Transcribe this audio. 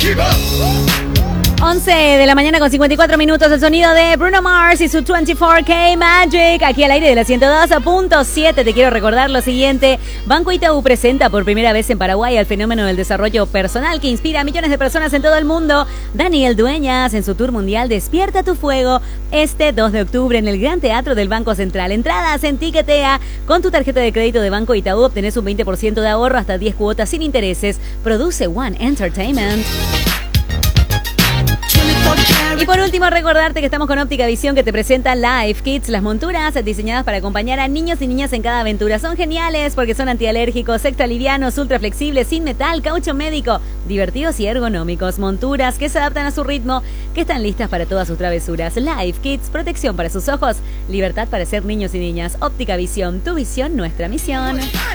11 de la mañana con 54 minutos, el sonido de Bruno Mars y su 24K Magic, aquí al aire de la 102.7. Te quiero recordar lo siguiente: Banco Itaú presenta por primera vez en Paraguay al fenómeno del desarrollo personal que inspira a millones de personas en todo el mundo. Daniel Dueñas en su tour mundial Despierta tu Fuego, este 2 de octubre en el Gran Teatro del Banco Central. Entradas en Tiquetea. Con tu tarjeta de crédito de Banco Itaú obtenés un 20% de ahorro hasta 10 cuotas sin intereses. Produce One Entertainment. Y por último, recordarte que estamos con Óptica Visión, que te presenta Life Kits, las monturas diseñadas para acompañar a niños y niñas en cada aventura. Son geniales porque son antialérgicos, extra livianos, ultra flexibles, sin metal, caucho médico, divertidos y ergonómicos. Monturas que se adaptan a su ritmo, que están listas para todas sus travesuras. Life Kits, protección para sus ojos, libertad para ser niños y niñas. Óptica Visión, tu visión, nuestra misión.